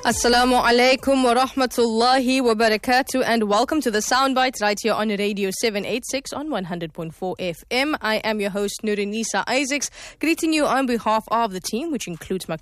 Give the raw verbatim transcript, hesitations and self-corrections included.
Assalamu alaikum wa rahmatullahi wa barakatuh, and welcome to the Soundbite right here on Radio seven eighty-six on one hundred point four F M. I am your host Nurinisa Isaacs, greeting you on behalf of the team, which includes my